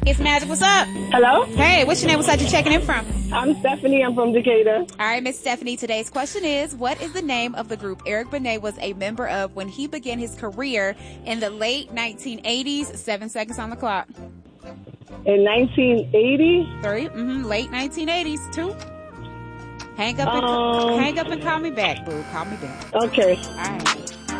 It's Magic. What's up? Hello? Hey, what's your name? What's that you checking in from? I'm Stephanie. I'm from Decatur. All right, Miss Stephanie. Today's question is, what is the name of the group Eric Benet was a member of when he began his career in the late 1980s? 7 seconds on the clock. In 1980? 3. Late 1980s. 2. Hang up and call me back, boo. Call me back. Okay. All right.